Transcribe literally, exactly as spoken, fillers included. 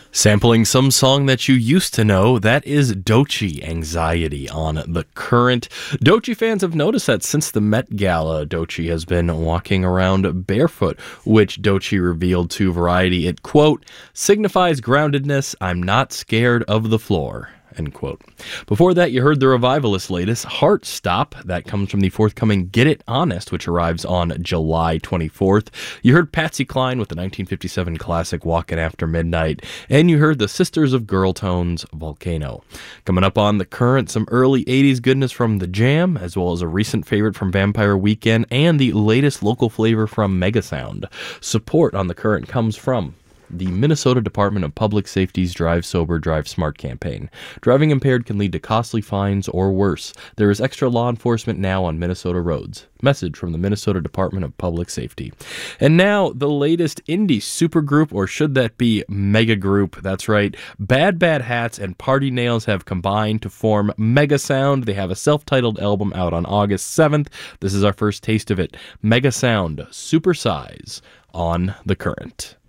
Sampling some song that you used to know, that is Doechii, Anxiety on The Current. Doechii fans have noticed that since the Met Gala, Doechii has been walking around barefoot, which Doechii revealed to Variety. It, quote, signifies groundedness. I'm not scared of the floor. End quote. Before that, you heard the Revivalist latest, Heart Stop. That comes from the forthcoming Get It Honest, which arrives on July twenty-fourth. You heard Patsy Cline with the nineteen fifty-seven classic Walkin' After Midnight. And you heard the Sisters of Girl Tones, Volcano. Coming up on The Current, some early eighties goodness from The Jam, as well as a recent favorite from Vampire Weekend, and the latest local flavor from Megasound. Support on The Current comes from the Minnesota Department of Public Safety's Drive Sober, Drive Smart campaign. Driving impaired can lead to costly fines or worse. There is extra law enforcement now on Minnesota roads. Message from the Minnesota Department of Public Safety. And now, the latest indie supergroup, or should that be mega group? That's right. Bad Bad Hats and Party Nails have combined to form Megasound. They have a self-titled album out on August seventh. This is our first taste of it. Megasound, Supersize on The Current.